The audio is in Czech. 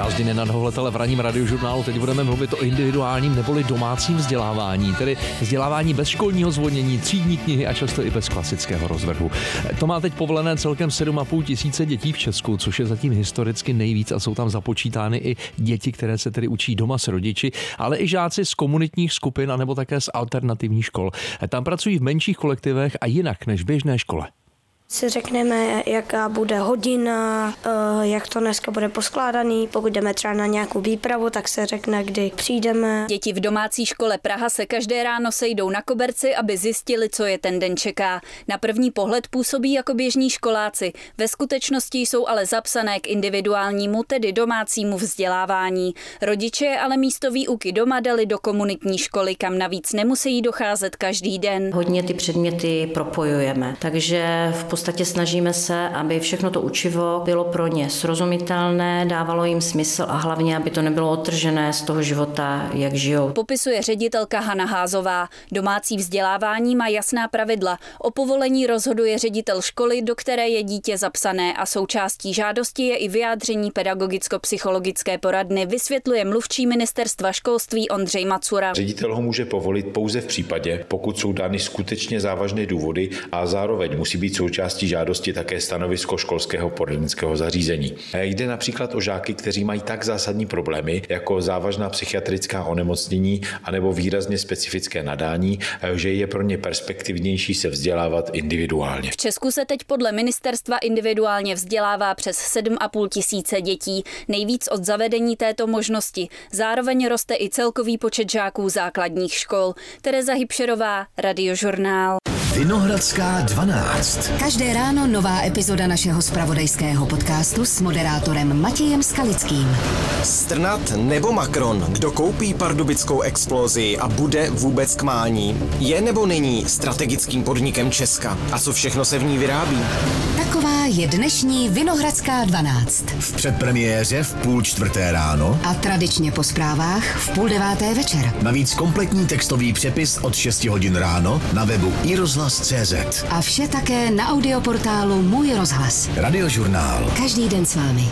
Prázdniny na dohletele v ranním radiožurnálu. Teď budeme mluvit o individuálním neboli domácím vzdělávání, tedy vzdělávání bez školního zvonění, třídní knihy a často i bez klasického rozvrhu. To má teď povolené celkem 7,5 tisíce dětí v Česku, což je zatím historicky nejvíc a jsou tam započítány i děti, které se tedy učí doma s rodiči, ale i žáci z komunitních skupin anebo také z alternativních škol. Tam pracují v menších kolektivech a jinak než v běžné škole. Si řekneme, jaká bude hodina, jak to dneska bude poskládaný. Pokud jdeme třeba na nějakou výpravu, tak se řekne, kdy přijdeme. Děti v domácí škole Praha se každé ráno sejdou na koberci, aby zjistili, co je ten den čeká. Na první pohled působí jako běžní školáci. Ve skutečnosti jsou ale zapsané k individuálnímu, tedy domácímu vzdělávání. Rodiče ale místo výuky doma dali do komunitní školy, kam navíc nemusí docházet každý den. Hodně ty předměty propojujeme, takže v podstatě snažíme se, aby všechno to učivo bylo pro ně srozumitelné, dávalo jim smysl a hlavně, aby to nebylo odtržené z toho života, jak žijou. Popisuje ředitelka Hana Házová. Domácí vzdělávání má jasná pravidla. O povolení rozhoduje ředitel školy, do které je dítě zapsané, a součástí žádosti je i vyjádření pedagogicko-psychologické poradny, vysvětluje mluvčí ministerstva školství Ondřej Macura. Ředitel ho může povolit pouze v případě, pokud jsou dány skutečně závažné důvody a zároveň musí být součástí žádosti také stanovisko školského poradenského zařízení. Jde například o žáky, kteří mají tak zásadní problémy, jako závažná psychiatrická onemocnění anebo výrazně specifické nadání, že je pro ně perspektivnější se vzdělávat individuálně. V Česku se teď podle ministerstva individuálně vzdělává přes 7,5 tisíce dětí, nejvíc od zavedení této možnosti. Zároveň roste i celkový počet žáků základních škol. Tereza Hybšerová, Radiožurnál. Vinohradská 12. Každé ráno nová epizoda našeho zpravodajského podcastu s moderátorem Matějem Skalickým. Strnad nebo Macron? Kdo koupí pardubickou Explosii a bude vůbec k mání? Je nebo není strategickým podnikem Česka? A co všechno se v ní vyrábí? Taková je dnešní Vinohradská 12. V předpremiéře v 3:30 ráno a tradičně po zprávách v 8:30 večer. Navíc kompletní textový přepis od 6 hodin ráno na webu iRozhlas.cz. A vše také na audioportálu Můj rozhlas. Radiožurnál. Každý den s vámi.